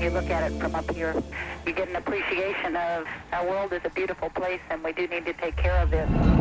you look at it from up here. You get an appreciation of our world is a beautiful place, and we do need to take care of it.